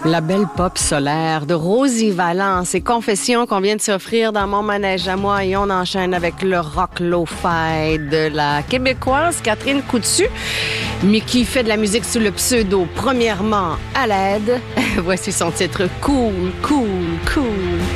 La belle pop solaire de Rosie Valence et Confessions qu'on vient de s'offrir dans Mon manège à moi, et on enchaîne avec le rock lo-fi de la Québécoise Catherine Coutu, mais qui fait de la musique sous le pseudo premièrement à l'aide. Voici son titre Cool, Cool, Cool.